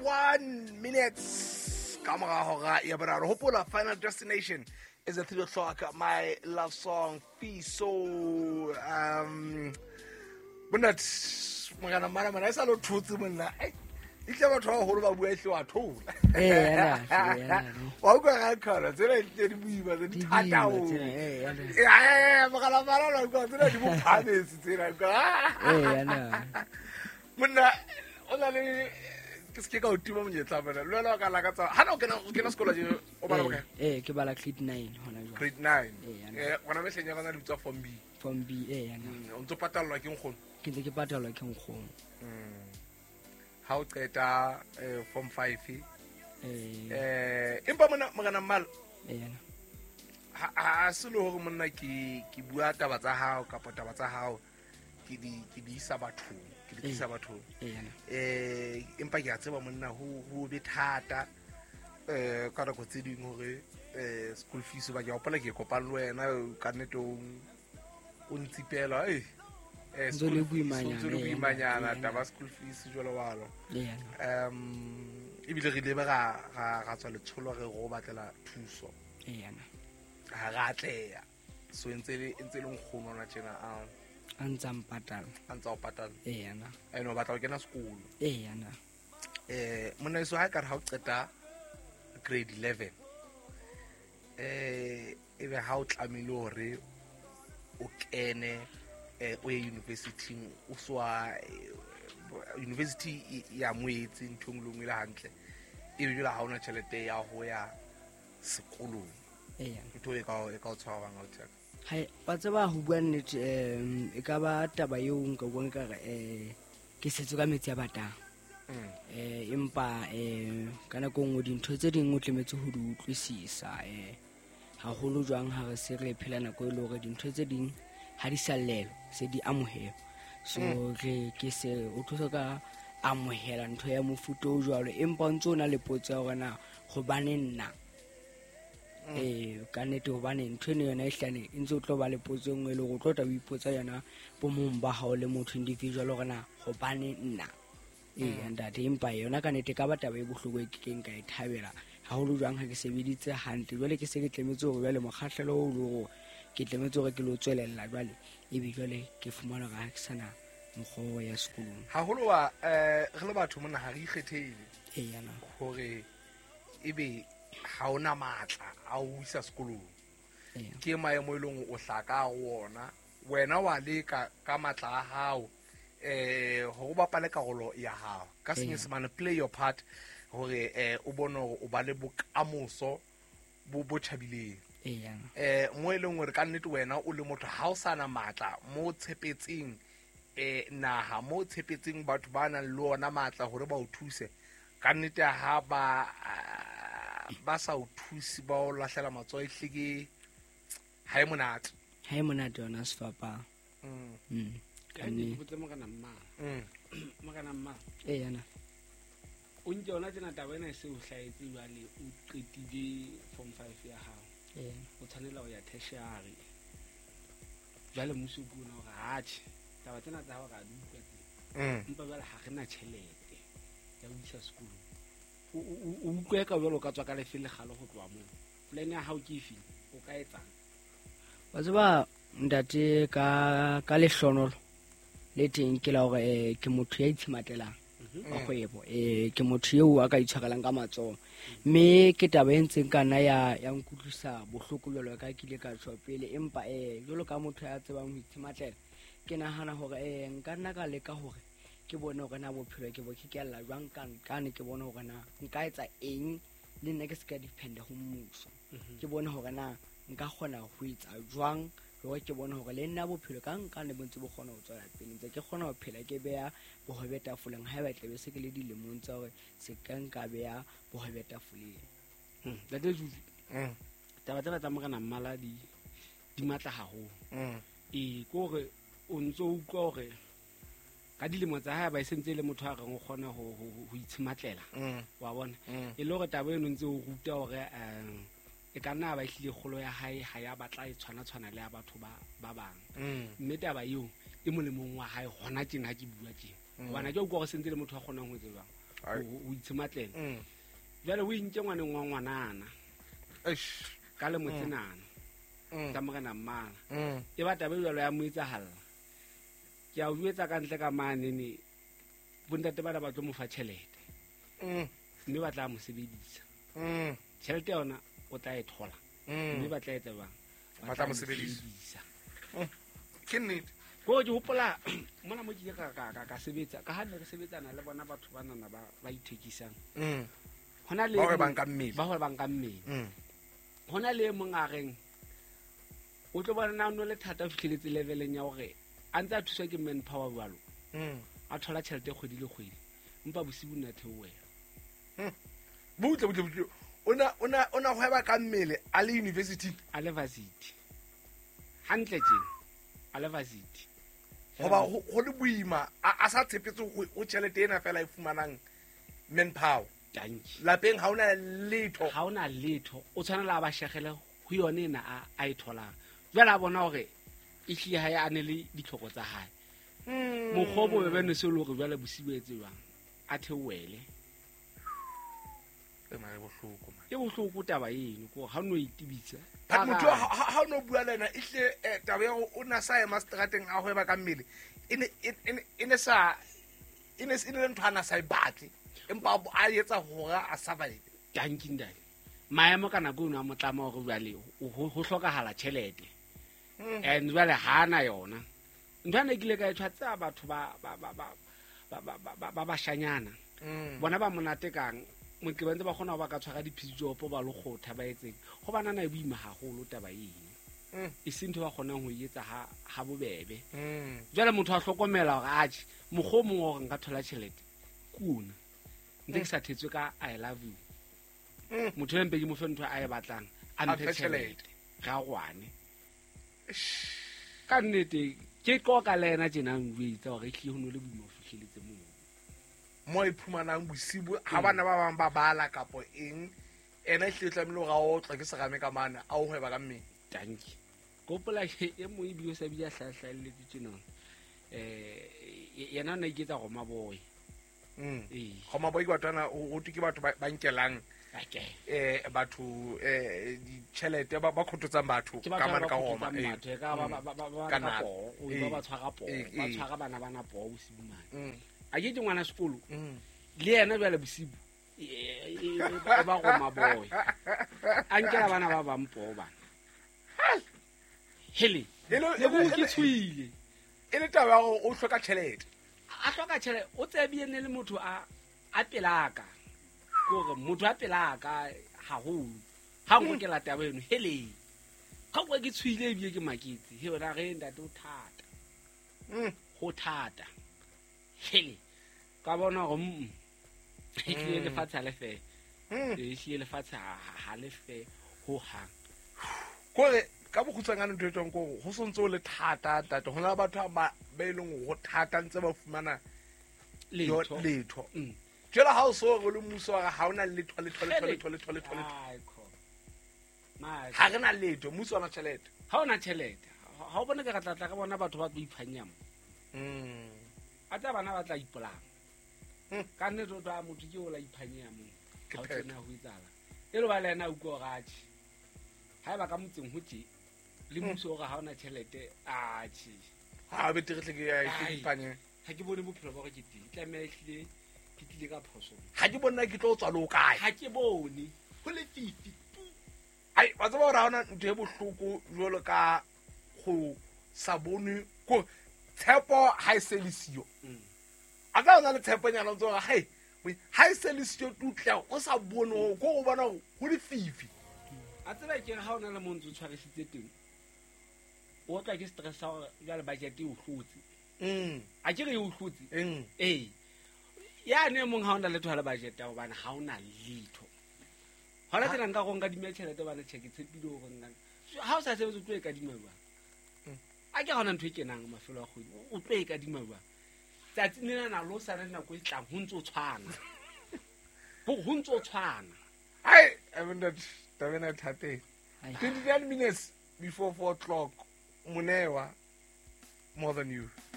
21 minutes. Kamera hora ya bararo. Hopola Final Destination is at 3 o'clock. My love song Fiso. But magana mana isa lo thutse monna. Itla batho ba holo ba bua ehle wa thola. Wa go ga khara tsela e di buiba di thata o. Magala mara lo go tsela di mo phanesi tsela go. Monna ona le ke se ka o tima monyetla bana lo la ka la ka tsa ha no ke na skola je o bala boka ke bala grade 9 hona jwa grade 9 bona me hlenya kana ditsa form B yana o ntso patalwa ke nkgono ke ntse ke patalwa ke nkgono ha o qeta form 5 empa mona magana mmal yana ha se lo hore monna ke bua taba tsa hao ka taba tsa hao ke di isa batho isa batho empa ke a tseba monna ho be thata ka re go tse ding hore school fees ba ke opela ke kopana le wena ka netong o ntsipela Nzole buimanyana taba school fees jolo walo ebile re lebe ga tswa letsholo re go batlela thuso ga ga tleya so entse le nkgono na tjena antsa mpatala o patala yana no batla ke na sekolo yana monna iso ha ka re ha o qeta grade 11 ebe ha o tlamile hore o kene o ye university o swa university ya moetsi nthong longwe le hantle ebe jela ha ona tšhelete ya ho ya sekolong ntho e ka o tshwara nga o tsaka hai ba tseba ho bua nnete e ka ba taba eo nka bua ka ke setso ka metsi a batang empa kana go ngo dintho tse ding o tlemetse ho di utlwisisa haholo jwang ha re se re phela nako e le hore dintho tse ding ha di sallelo se di amohela so ke se o thusa ka amohela ntho ya mofuta o jwalo empa ntse o na le potso ya hore na go bane nna ka nete go bane ntho ene yona e hlane ntse o tlo ba le potso e nngwe le go tlotla o ipotsa yona bo mong ba hao le motho individual gore na go bane nna ntate empa yona ka nete ka ba taba e bohloko e keng ka e thabela haholo jwang ha ke sebeditse hantle jwale ke se ke tlemetse gore jwale mokgahlelo o le go ke tlemetse gore ke lo tswelella jwale ebe jwale ke fumana ga ke sana mokgwa ya sekolong haholo wa re le batho mona ha re ikgethele yana gore ebe ha ona matla a o isa sekolong ke maemo ilong o hlaka ona wena wa le ka matla a hao ho bapala karolo ya hao ka senyesemane play your part hore o bone hore o ba le bokamoso bo tšhabileng mo e leng gore ka nnete wena o le motho ha o sana matla mo tshepetseng naha mo tshepetseng batho ba nang le ona matla hore ba o thuse ka nnete ha ba sa o thusi ba o lahlela matsoho ehleke ha e monate yona sefapa ka ne botse magana mma yana o ntse ona tsena taba ena se o hlaetse jwale o qetile form 5 ya hao o tshwanela ho ya tertiary jwale mmuso o bona hore hatjhe taba tsena tsa hao ga di utlwa empa jwale ha re na tjhelete ya ho isa sekolong o utlwe ka jwalo ka tswa ka lefele galo go tloa moo plan ya hao ke efile o ka etsang wa tseba ntate ka lehlonolo le teng ke la hore ke motho ya itshimatlelang wa kgwebo ke motho eo a ka itshwarelang ka matsoho mme ke taba e ntseng kana ya nkutlwisa bohloko jwalo ka ke ile ka tswa pele empa jwalo ka motho ya tsebang ho itshimatlela ke nahana hore nka nna ka leka hore ke bone hore na bophelo ke bo kekella jwang ka ne ke bone hore na nka etsa eng le nna ke se ka depend ho mmuso ke bone hore na nka kgona ho etsa jwang hore ke bone hore le nna bophelo ka nka ne bontse bo kgona ho tswela pele ntse ke kgona ho phela ke beya bohobe tafoleng ha ba tle be se ke le dilemong tsa hore se ka nka beya bohobe tafoleng date juzi taba tsena tsa morena mmala di matla haholo ko gore o ntso utlwa hore ka dilemo tsa hae ba e sentse le motho a reng o kgona ho itshimatlela wa bona e le hore taba eno ntse o ruta hore e ka nna ba ihlile kgolo ya hae ha ya batla e tshwana le ya batho ba bang mme taba eo e molemong wa hae hona tjena ha ke bua tjena wana ke utlwa go sentse le motho a kgonang ho etsa jwang o itshimatlela jwale o intse ngwaneng wa ngwanana ka le motsenana ka morena mmala e ba tabe jwalo ya mo etsahalla ke a o jwetsa ka ntle ka manene bontate ba tlo mo fa tšhelete mme ba tla mo sebedisa tšhelete yona o tla e thola mme ba tla etsa bang ba tla mo sebedisa ke nnete go ke hopola mona mo ke ka sebetsa ka ha ne re sebetsana le bona batho ba nana ba ithekisang hona le ba re bang ka mmele hona le mongareng o tlo bona no le thata o fihleletse leveleng ya hore a ntse a thuswa ke manpower balo a thola tšhelete kgwedi le kgwedi mpa bosibu nna theoela butle ona hweba ka mmele a le university a le varsity hantle tjena a le varsity goba go le boima a sa tshepetse go tšhelete ena fela e fumanang manpower lapeng ha ona letho o tshwanela ba shegele ho yone ena a e tholang jwale a bona hore e hli ha ya ane le ditlhoko tsa hae mokgobo be bene se lo re jwale bosibo etse bang a theoele e bohloko taba eno ko ha no itibitsa but motho ha no bua lena ihle taba ya o na sa ema strateng a hweba ka mmele ine le nthwana sa ibatli empa a etsa hora a survive tankindai maemo kana go no a motlama go bjale ho hlokahala tšhelete and jwale hana yona ntwana ke le ka tshwatsa batho ba bashanyana bona ba monate kang motlebantse ba gona ba ka tshwara diphijopo ba lo gotha ba etseng go bana na e boima haholo taba eno e sentho ba gona go etsa ha bobebe jwale motho a hlokomela gore a tshi mogho mongwe gore nka thola tšhelete kuna ntse ke sa thetswe ka I love you motho le mpedi mo fe ntho a e batlang a mphe tšhelete ga gwane ka nnete ke ka lena tjena ngwetsa gore ke ho no le boima o fihleletse mo e phumanang bosibu ha bana ba bang ba bala kapo eng ena e tlamelo ga o tla ke serame ka mana a o hweba ka mmele tanki kopola e mo e bio sa bia hlahlalle tjena yena na iketsa go maboy go maboy ba tana o tuke batho ba nkelang batho ditšhelete ba kgototsang batho ka mana ka goma ba tshwara bana bana po bosibumane a ke ngwana sekolo le yena jwale bosibu ba go maboy a nkela bana ba bampo bana hele le go ke tshwile e le taba go o hloka tšhelete o tsebiene le motho a pelaka gore motho a pelaka haholo ha go ke la taba eno hele ka go ke tshwile e bie ke maketse he ona re ntate o thata go thata hele ka bona go e tlile le fatsa le fe e tlile le fatsa ha le fe ho hang gore ka bokhutsangane ntho e tswang go sontse o le thata tata go na batho ba eleng go thata ntse ba fumana letho jela ha o so go le muso ga ha ona letho ha re na letho muso ona tšhelete ha ona tšhelete ha o bone ka tlatla ka bona batho ba tlo iphanyama a tsa bana ba tla ipolang ka nne do da motho ke o la iphanyama ha o tsena ho itsala e lo ba le na uko gachi ha ba ka motseng ho tje le muso ga ha ona tšhelete a tshi ha be tle ke ya iphanya ha ke bone bophelo ba go ke tlameile ke tlile ka phoso ha ke bona ke tlo tswa lo kae ha ke bone ho le fifi ai ba tsaba ra ona ntwe bohloko jolo ka go sa bone go tshepo ha iselisiyo a ka ona le tshepo nyana tsoga hai ha iselisiyo tutla o sa bone go go bona go le fifi a tseba ke ha ona le montso tshwarisitse teng o tla ke stressa ya le budget e o hlotse a ke re o hlotse ya ne mong ha ona le thola budget ya bana ha ona litho hona tsena nka go nka dimetšhelete bana check tshepile go nna ha o sa sebetsa o tlo e ka dimawa a ke gona ntho e kenang mafelo a kgwedi o tlo e ka dimawa tsatsi nena na lo sa nna go itlang ho ntse o tshwana ho ntse o tshwana ai I mean that tabena thate 29 minutes before 4 o'clock Munewa more than you